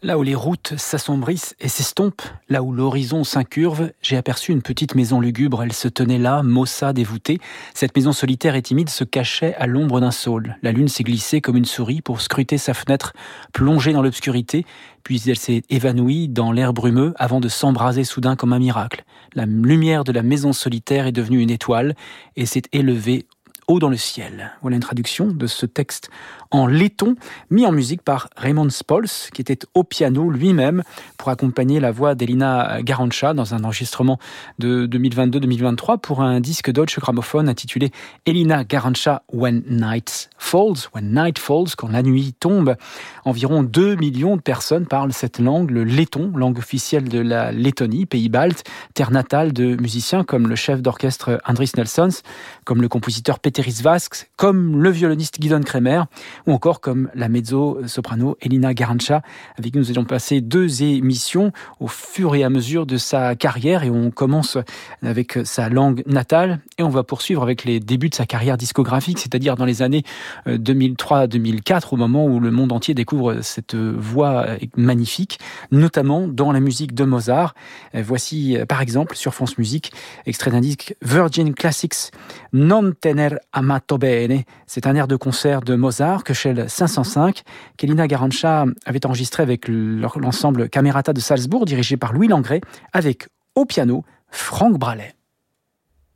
Là où les routes s'assombrissent et s'estompent, là où l'horizon s'incurve, j'ai aperçu une petite maison lugubre. Elle se tenait là, maussade et voûtée. Cette maison solitaire et timide se cachait à l'ombre d'un saule. La lune s'est glissée comme une souris pour scruter sa fenêtre, plongée dans l'obscurité, puis elle s'est évanouie dans l'air brumeux avant de s'embraser soudain comme un miracle. La lumière de la maison solitaire est devenue une étoile et s'est élevée haut dans le ciel. Voilà une traduction de ce texte en letton, mis en musique par Raymond Spols, qui était au piano lui-même pour accompagner la voix d'Elina Garanca dans un enregistrement de 2022-2023 pour un disque Deutsche Grammophon intitulé Elina Garanca When Night Falls, quand la nuit tombe. Environ 2 millions de personnes parlent cette langue, le letton, langue officielle de la Lettonie, pays balte, terre natale de musiciens comme le chef d'orchestre Andris Nelsons, comme le compositeur Peteris Vasks, comme le violoniste Gidon Kremer, ou encore comme la mezzo-soprano Elina Garanca, avec qui nous allons passer 2 émissions au fur et à mesure de sa carrière. Et on commence avec sa langue natale et on va poursuivre avec les débuts de sa carrière discographique, c'est-à-dire dans les années 2003-2004, au moment où le monde entier découvre cette voix magnifique, notamment dans la musique de Mozart. Voici par exemple sur France Musique, extrait d'un disque Virgin Classics, Non tener amato bene. C'est un air de concert de Mozart, Köchel 505, qu'Elina Garanca avait enregistré avec l'ensemble Camerata de Salzbourg, dirigé par Louis Langret, avec au piano Franck Bralet.